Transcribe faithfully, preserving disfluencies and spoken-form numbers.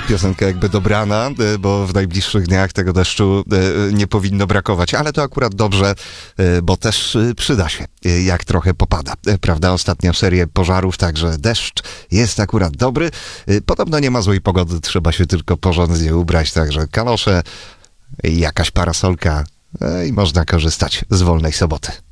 piosenka jakby dobrana, bo w najbliższych dniach tego deszczu nie powinno brakować, ale to akurat dobrze, bo też przyda się, jak trochę popada, prawda? Ostatnia seria pożarów, także deszcz jest akurat dobry. Podobno nie ma złej pogody, trzeba się tylko porządnie ubrać, także kalosze, jakaś parasolka i można korzystać z wolnej soboty.